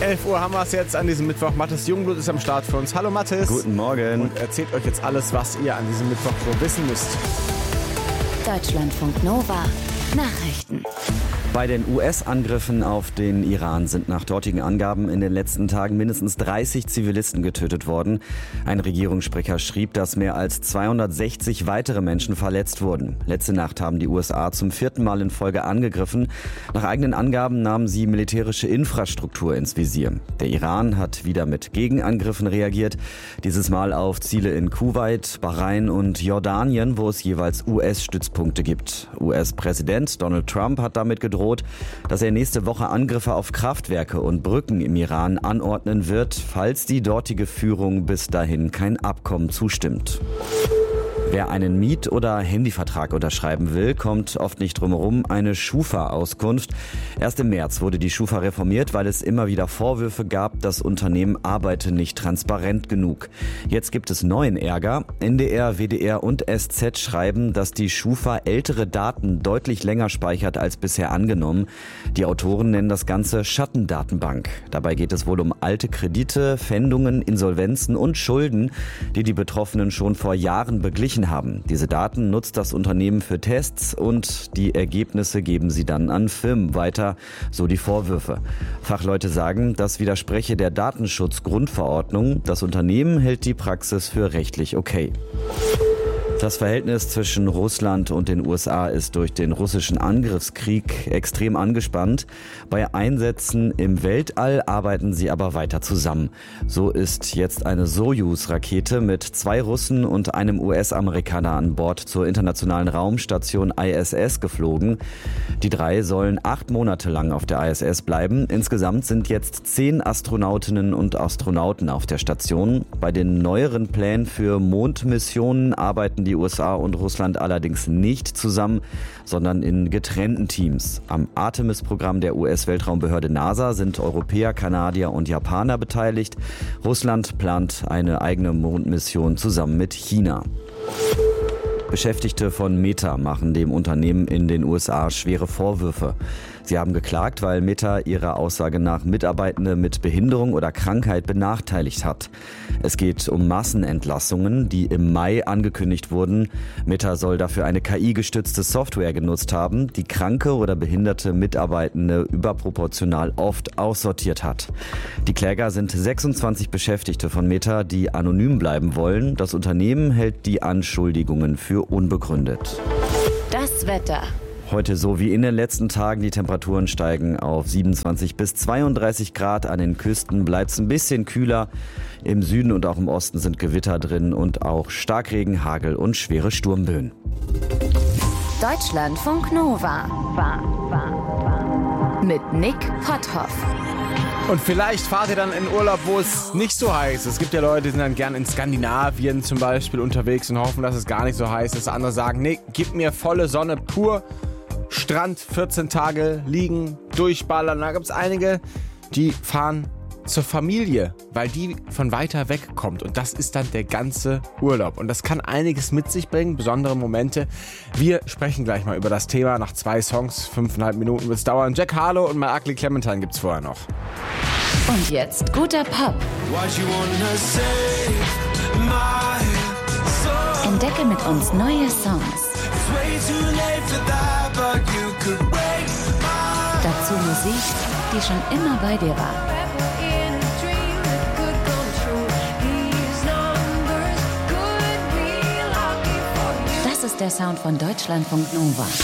11 Uhr haben wir es jetzt an diesem Mittwoch. Mathis Jungblut ist am Start für uns. Hallo Mathis. Guten Morgen. Und erzählt euch jetzt alles, was ihr an diesem Mittwoch so wissen müsst. Deutschlandfunk Nova. Nachrichten. Bei den US-Angriffen auf den Iran sind nach dortigen Angaben in den letzten Tagen mindestens 30 Zivilisten getötet worden. Ein Regierungssprecher schrieb, dass mehr als 260 weitere Menschen verletzt wurden. Letzte Nacht haben die USA zum 4. Mal in Folge angegriffen. Nach eigenen Angaben nahmen sie militärische Infrastruktur ins Visier. Der Iran hat wieder mit Gegenangriffen reagiert. Dieses Mal auf Ziele in Kuwait, Bahrain und Jordanien, wo es jeweils US-Stützpunkte gibt. US-Präsident Donald Trump hat damit gedroht, dass er nächste Woche Angriffe auf Kraftwerke und Brücken im Iran anordnen wird, falls die dortige Führung bis dahin kein Abkommen zustimmt. Wer einen Miet- oder Handyvertrag unterschreiben will, kommt oft nicht drum herum, eine Schufa-Auskunft. Erst im März wurde die Schufa reformiert, weil es immer wieder Vorwürfe gab, das Unternehmen arbeite nicht transparent genug. Jetzt gibt es neuen Ärger. NDR, WDR und SZ schreiben, dass die Schufa ältere Daten deutlich länger speichert als bisher angenommen. Die Autoren nennen das Ganze Schattendatenbank. Dabei geht es wohl um alte Kredite, Pfändungen, Insolvenzen und Schulden, die Betroffenen schon vor Jahren beglichen haben. Diese Daten nutzt das Unternehmen für Tests und die Ergebnisse geben sie dann an Firmen weiter, so die Vorwürfe. Fachleute sagen, das widerspreche der Datenschutzgrundverordnung. Das Unternehmen hält die Praxis für rechtlich okay. Das Verhältnis zwischen Russland und den USA ist durch den russischen Angriffskrieg extrem angespannt. Bei Einsätzen im Weltall arbeiten sie aber weiter zusammen. So ist jetzt eine Sojus-Rakete mit 2 Russen und einem US-Amerikaner an Bord zur internationalen Raumstation ISS geflogen. Die 3 sollen 8 Monate lang auf der ISS bleiben. Insgesamt sind jetzt 10 Astronautinnen und Astronauten auf der Station. Bei den neueren Plänen für Mondmissionen arbeiten die USA und Russland allerdings nicht zusammen, sondern in getrennten Teams. Am Artemis-Programm der US-Weltraumbehörde NASA sind Europäer, Kanadier und Japaner beteiligt. Russland plant eine eigene Mondmission zusammen mit China. Beschäftigte von Meta machen dem Unternehmen in den USA schwere Vorwürfe. Sie haben geklagt, weil Meta ihrer Aussage nach Mitarbeitende mit Behinderung oder Krankheit benachteiligt hat. Es geht um Massenentlassungen, die im Mai angekündigt wurden. Meta soll dafür eine KI-gestützte Software genutzt haben, die kranke oder behinderte Mitarbeitende überproportional oft aussortiert hat. Die Kläger sind 26 Beschäftigte von Meta, die anonym bleiben wollen. Das Unternehmen hält die Anschuldigungen für unbegründet. Das Wetter. Heute so wie in den letzten Tagen, die Temperaturen steigen auf 27 bis 32 Grad. An den Küsten bleibt es ein bisschen kühler. Im Süden und auch im Osten sind Gewitter drin und auch Starkregen, Hagel und schwere Sturmböen. Deutschlandfunk Nova. Mit Nick Potthoff. Und vielleicht fahrt ihr dann in Urlaub, wo es nicht so heiß ist. Es gibt ja Leute, die sind dann gern in Skandinavien zum Beispiel unterwegs und hoffen, dass es gar nicht so heiß ist. Andere sagen, nee, gib mir volle Sonne pur. Strand, 14 Tage liegen, durchballern. Da gibt es einige, die fahren zur Familie, weil die von weiter weg kommt. Und das ist dann der ganze Urlaub. Und das kann einiges mit sich bringen, besondere Momente. Wir sprechen gleich mal über das Thema. Nach 2 Songs, 5,5 Minuten wird es dauern. Jack Harlow und My Ugly Clementine gibt's vorher noch. Und jetzt guter Pop. Entdecke mit uns neue Songs. Dazu Musik, die schon immer bei dir war. Das ist der Sound von Deutschlandfunk Nova.